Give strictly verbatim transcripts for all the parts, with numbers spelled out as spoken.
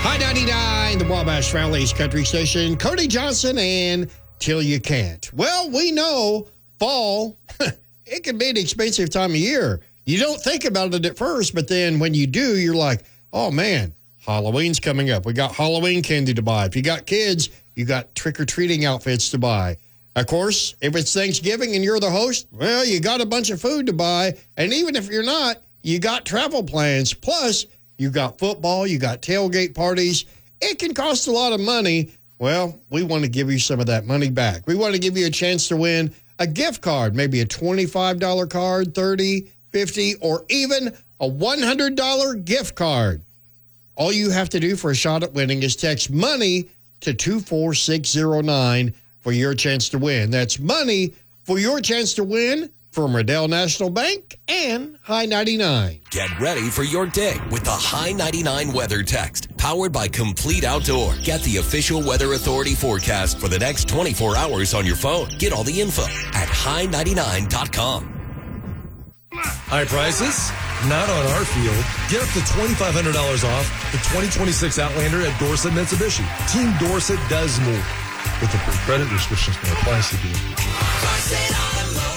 High ninety-nine, the Wabash Valley's country station. Cody Johnson and Till You Can't. Well, we know fall, it can be an expensive time of year. You don't think about it at first, but then when you do, you're like, oh, man, Halloween's coming up. We got Halloween candy to buy. If you got kids, you got trick-or-treating outfits to buy. Of course, if it's Thanksgiving and you're the host, well, you got a bunch of food to buy. And even if you're not, you got travel plans. Plus, you got football, you got tailgate parties. It can cost a lot of money. Well, we want to give you some of that money back. We want to give you a chance to win a gift card, maybe a twenty-five dollars card, thirty dollars, fifty dollars, or even a one hundred dollars gift card. All you have to do for a shot at winning is text MONEY to two four six zero nine for your chance to win. That's money for your chance to win from Riddell National Bank and High ninety-nine. Get ready for your day with the High ninety-nine weather text, powered by Complete Outdoor. Get the official Weather Authority forecast for the next twenty-four hours on your phone. Get all the info at high ninety-nine dot com. High prices? Not on our field. Get up to twenty-five hundred dollars off the twenty twenty-six Outlander at Dorset Mitsubishi. Team Dorset does more. With the credit restrictions may apply to you.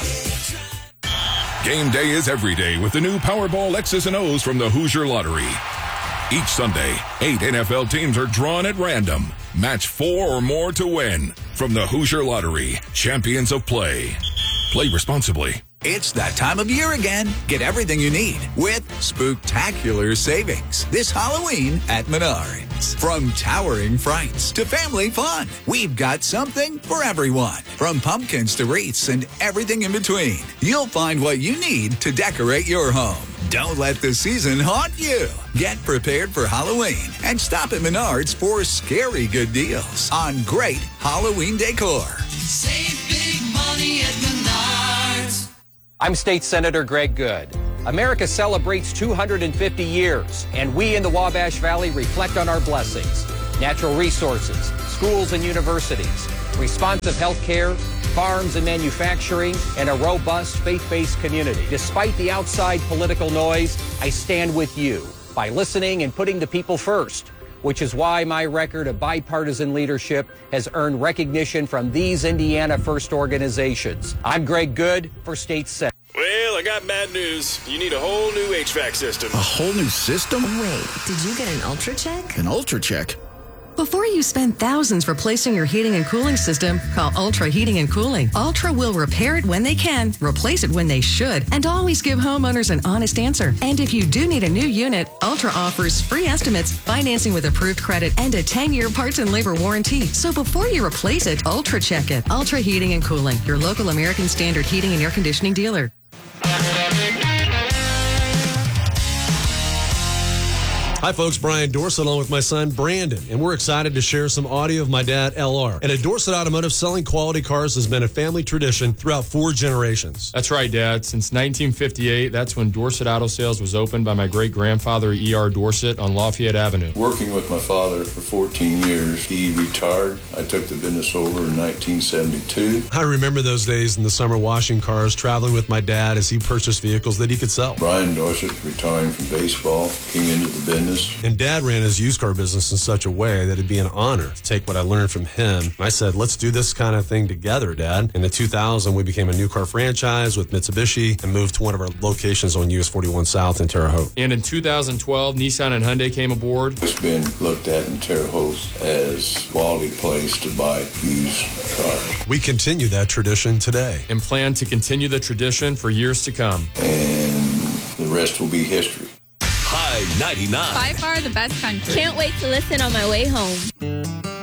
Game day is every day with the new Powerball X's and O's from the Hoosier Lottery. Each Sunday, eight N F L teams are drawn at random. Match four or more to win. From the Hoosier Lottery, champions of play. Play responsibly. It's that time of year again. Get everything you need with spooktacular savings this Halloween at Menards. From towering frights to family fun, we've got something for everyone. From pumpkins to wreaths and everything in between, you'll find what you need to decorate your home. Don't let the season haunt you. Get prepared for Halloween and stop at Menards for scary good deals on great Halloween decor. Save big money at Menards. I'm State Senator Greg Good. America celebrates two hundred fifty years, and we in the Wabash Valley reflect on our blessings. Natural resources, schools and universities, responsive health care, farms and manufacturing, and a robust faith-based community. Despite the outside political noise, I stand with you by listening and putting the people first, which is why my record of bipartisan leadership has earned recognition from these Indiana First organizations. I'm Greg Good for State Senate. Well, I got bad news. You need a whole new H V A C system. A whole new system? Wait, did you get an Ultra Check? An Ultra Check? Before you spend thousands replacing your heating and cooling system, call Ultra Heating and Cooling. Ultra will repair it when they can, replace it when they should, and always give homeowners an honest answer. And if you do need a new unit, Ultra offers free estimates, financing with approved credit, and a ten-year parts and labor warranty. So before you replace it, Ultra check it. Ultra Heating and Cooling, your local American Standard heating and air conditioning dealer. Hi, folks. Brian Dorset along with my son, Brandon, and we're excited to share some audio of my dad, L R. And at Dorset Automotive, selling quality cars has been a family tradition throughout four generations. That's right, Dad. Since nineteen fifty-eight, that's when Dorset Auto Sales was opened by my great-grandfather, E R Dorset, on Lafayette Avenue. Working with my father for fourteen years, he retired. I took the business over in nineteen seventy-two. I remember those days in the summer washing cars, traveling with my dad as he purchased vehicles that he could sell. Brian Dorset, retiring from baseball, came into the business. And Dad ran his used car business in such a way that it'd be an honor to take what I learned from him. I said, let's do this kind of thing together, Dad. In the two thousand, we became a new car franchise with Mitsubishi and moved to one of our locations on U S forty-one South in Terre Haute. And in two thousand twelve, Nissan and Hyundai came aboard. It's been looked at in Terre Haute as a quality place to buy used cars. We continue that tradition today. And plan to continue the tradition for years to come. And the rest will be history. High ninety-nine. By far the best country. Can't wait to listen on my way home.